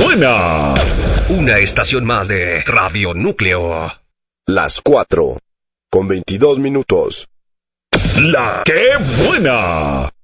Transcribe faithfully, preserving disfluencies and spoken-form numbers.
buena! Una estación más de Radio Núcleo. Las cuatro, con veintidós minutos. ¡La que buena!